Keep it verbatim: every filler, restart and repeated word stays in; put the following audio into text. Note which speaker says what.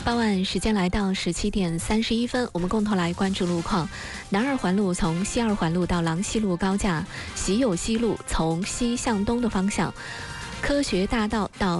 Speaker 1: 傍晚时间来到十七点三十一分，我们共同来关注路况。南二环路从西二环路到郎西路高架，喜有西路从西向东的方向，科学大道到